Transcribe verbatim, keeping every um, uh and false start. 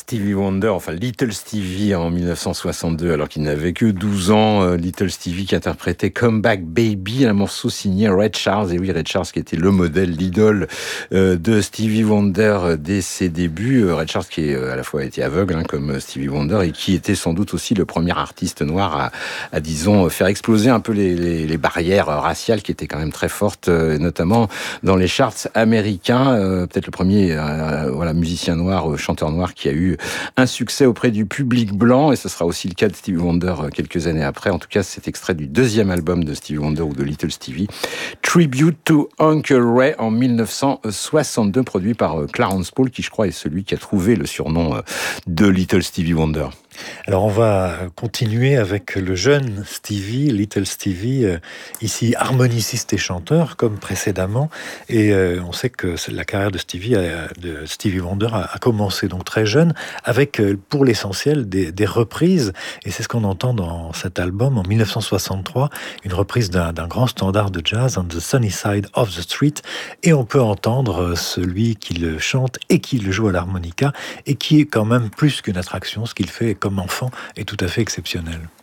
Stevie Wonder, enfin Little Stevie en mille neuf cent soixante-deux, alors qu'il n'avait que douze ans. Euh, Little Stevie qui interprétait Come Back Baby, un morceau signé Ray Charles. Et oui, Ray Charles qui était le modèle, l'idole euh, de Stevie Wonder euh, dès ses débuts. Euh, Ray Charles qui est, euh, à la fois été aveugle, hein, comme Stevie Wonder, et qui était sans doute aussi le premier artiste noir à, à disons, faire exploser un peu les, les, les barrières raciales qui étaient quand même très fortes, euh, notamment dans les charts américains. Euh, peut-être le premier euh, voilà, musicien noir, euh, chanteur noir qui a eu un succès auprès du public blanc, et ce sera aussi le cas de Stevie Wonder quelques années après. En tout cas, c'est extrait du deuxième album de Stevie Wonder ou de Little Stevie, Tribute to Uncle Ray en mille neuf cent soixante-deux, produit par Clarence Paul, qui je crois est celui qui a trouvé le surnom de Little Stevie Wonder. Alors on va continuer avec le jeune Stevie, Little Stevie, euh, ici harmoniciste et chanteur comme précédemment, et euh, on sait que la carrière de Stevie, a, de Stevie Wonder a, a commencé donc très jeune avec euh, pour l'essentiel des, des reprises, et c'est ce qu'on entend dans cet album en mille neuf cent soixante-trois, une reprise d'un, d'un grand standard de jazz, On the Sunny Side of the Street, et on peut entendre celui qui le chante et qui le joue à l'harmonica, et qui est quand même plus qu'une attraction. Ce qu'il fait comme enfant est tout à fait exceptionnel.